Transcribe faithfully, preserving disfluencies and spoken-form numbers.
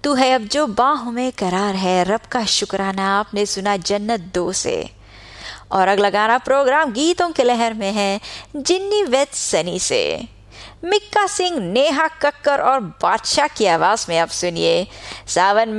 तू है अब जो बाहों में करार है, रब का शुक्राना आपने सुना जन्नत दो से। और अगला गाना प्रोग्राम गीतों के लहर में है जिन्नी वेद सनी से। मिक्का सिंह, नेहा कक्कर और बादशाह की आवाज में आप सुनिए सावन